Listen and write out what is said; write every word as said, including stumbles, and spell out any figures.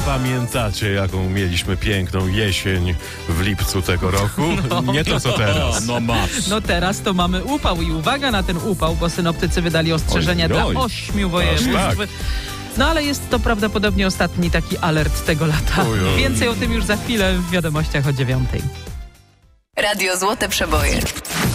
Pamiętacie, jaką mieliśmy piękną jesień w lipcu tego roku? No. Nie to, co teraz. No masz. No teraz to mamy upał i uwaga na ten upał, bo synoptycy wydali ostrzeżenia Oj, oj. dla ośmiu województw. tak. No ale jest to prawdopodobnie ostatni taki alert tego lata. Oj, oj. Więcej o tym już za chwilę w wiadomościach o dziewiątej. Radio Złote Przeboje.